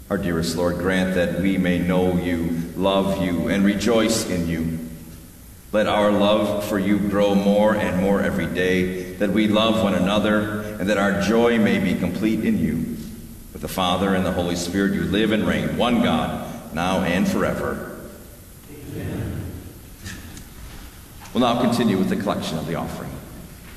Our dearest Lord, grant that we may know you, love you, and rejoice in you. Let our love for you grow more and more every day, that we love one another, and that our joy may be complete in you. With the Father and the Holy Spirit, you live and reign, one God, now and forever. Amen. We'll now continue with the collection of the offering.